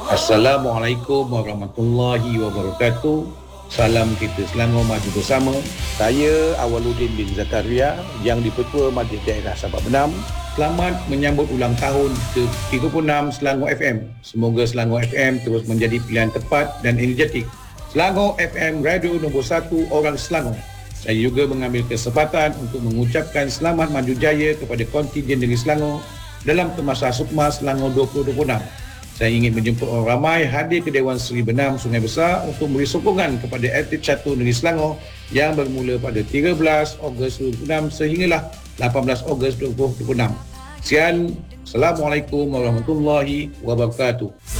Assalamualaikum warahmatullahi wabarakatuh. Salam kita Selangor maju bersama. Saya Awaluddin bin Zakaria yang di-Ketua Majlis Daerah Sabak Benam. Selamat menyambut ulang tahun ke-36 Selangor FM. Semoga Selangor FM terus menjadi pilihan tepat dan energetik. Selangor FM, radio nombor 1 orang Selangor. Saya juga mengambil kesempatan untuk mengucapkan selamat maju jaya kepada kontingen Negeri Selangor dalam Kemasan Sukma Selangor 2026. Saya ingin menjemput orang ramai hadir ke Dewan Seri Benam Sungai Besar untuk memberi sokongan kepada atlet catur Negeri Selangor yang bermula pada 13 Ogos 2026 sehinggalah 18 Ogos 2026. Sekian, Assalamualaikum warahmatullahi wabarakatuh.